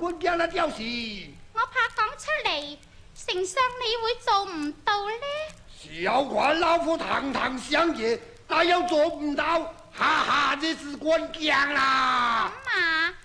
管家那屌事。 我怕講出嚟，丞相你會做唔到呢？ 小看老夫堂堂相爺，哪有做唔到？哈哈，這是官將啦！ 咁啊，